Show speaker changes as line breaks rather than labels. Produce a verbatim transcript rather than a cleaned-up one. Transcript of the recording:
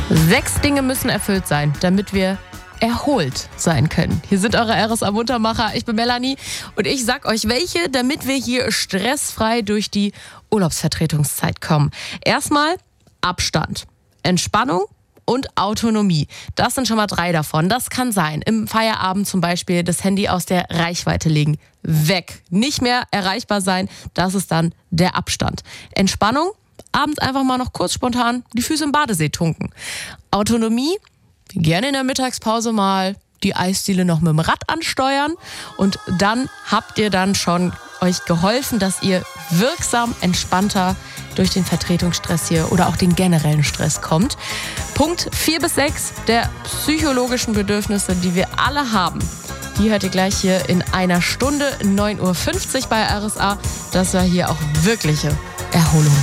Sechs Dinge müssen erfüllt sein, damit wir erholt sein können. Hier sind eure R S A-Muntermacher. Ich bin Melanie und ich sag euch welche, damit wir hier stressfrei durch die Urlaubsvertretungszeit kommen. Erstmal Abstand, Entspannung und Autonomie. Das sind schon mal drei davon. Das kann sein, im Feierabend zum Beispiel das Handy aus der Reichweite legen. Weg. Nicht mehr erreichbar sein. Das ist dann der Abstand. Entspannung, abends einfach mal noch kurz spontan die Füße im Badesee tunken. Autonomie, gerne in der Mittagspause mal die Eisdiele noch mit dem Rad ansteuern. Und dann habt ihr dann schon euch geholfen, dass ihr wirksam entspannter durch den Vertretungsstress hier oder auch den generellen Stress kommt. Punkt vier bis sechs der psychologischen Bedürfnisse, die wir alle haben. Die hört ihr gleich hier in einer Stunde, neun Uhr fünfzig bei R S A. Das war hier auch wirkliche Erholung.